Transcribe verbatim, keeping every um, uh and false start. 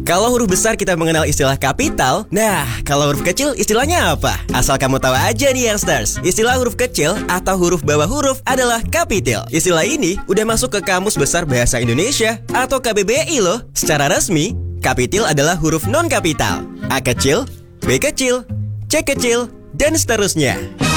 Kalau huruf besar kita mengenal istilah kapital. Nah, kalau huruf kecil istilahnya apa? Asal kamu tahu aja nih Youngsters, istilah huruf kecil atau huruf bawah huruf adalah kapital. Istilah ini udah masuk ke Kamus Besar Bahasa Indonesia atau K B B I loh. Secara resmi, kapital adalah huruf non-kapital. A kecil, B kecil, C kecil, dan seterusnya.